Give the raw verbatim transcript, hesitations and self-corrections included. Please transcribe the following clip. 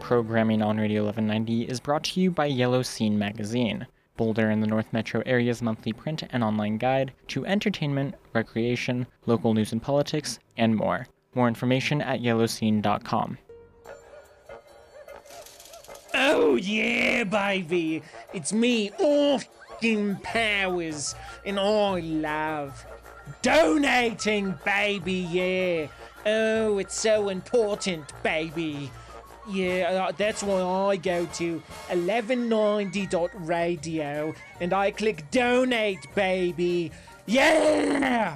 Programming on Radio eleven ninety is brought to you by Yellow Scene Magazine, Boulder and the North Metro area's monthly print and online guide to entertainment, recreation, local news and politics, and more. More information at yellow scene dot com. Oh yeah, baby! It's me, Austin Powers, and I love donating, baby, yeah! Oh, it's so important, baby! Yeah, uh, that's why I go to eleven ninety dot radio and I click donate, baby! Yeah!